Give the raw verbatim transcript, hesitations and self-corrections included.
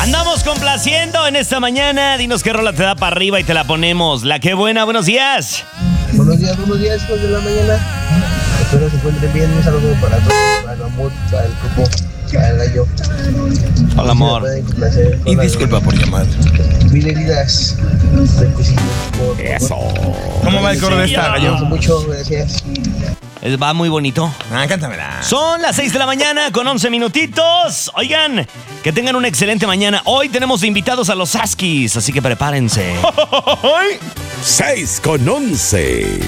Andamos complaciendo en esta mañana. Dinos qué rola te da para arriba y te la ponemos. La que buena, buenos días. Buenos días, buenos días, hijos de la mañana. Espero se encuentren bien. Un saludo para todos, para el amor, para el grupo, para el gallo. Hola, amor. Y disculpa por llamar. Mil heridas. Eso. ¿Cómo va el coro de esta, gallo? Mucho, gracias. Es- Va muy bonito. Ah, cántamela. Son las seis de la mañana con once minutitos. Oigan, que tengan una excelente mañana. Hoy tenemos de invitados a los Askis, así que prepárense. seis con once.